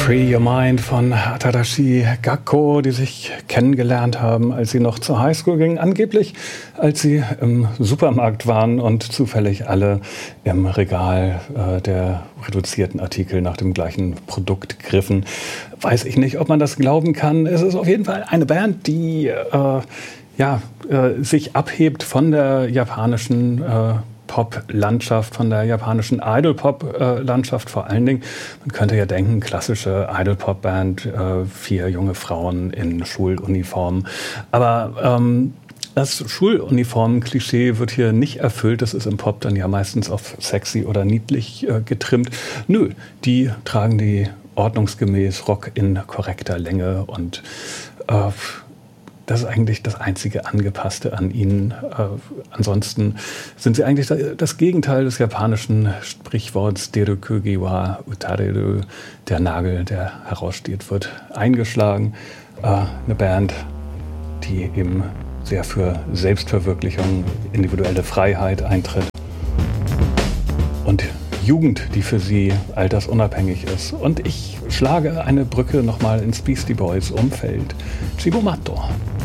Free Your Mind von Tadashi Gakko, die sich kennengelernt haben, als sie noch zur Highschool gingen. Angeblich, als sie im Supermarkt waren und zufällig alle im Regal der reduzierten Artikel nach dem gleichen Produkt griffen. Weiß ich nicht, ob man das glauben kann. Es ist auf jeden Fall eine Band, die sich abhebt von der japanischen Pop-Landschaft, von der japanischen Idol-Pop-Landschaft vor allen Dingen. Man könnte ja denken, klassische Idol-Pop-Band, 4 junge Frauen in Schuluniformen. Aber das Schuluniformen-Klischee wird hier nicht erfüllt. Das ist im Pop dann ja meistens auf sexy oder niedlich getrimmt. Nö, die tragen die ordnungsgemäß Rock in korrekter Länge und das ist eigentlich das einzige Angepasste an ihnen. Ansonsten sind sie eigentlich das Gegenteil des japanischen Sprichworts Derukugi wa utareru, der Nagel, der heraussteht, wird eingeschlagen. Eine Band, die eben sehr für Selbstverwirklichung, individuelle Freiheit eintritt und Jugend, die für sie altersunabhängig ist. Und ich schlage eine Brücke nochmal ins Beastie Boys Umfeld. Cibo Matto.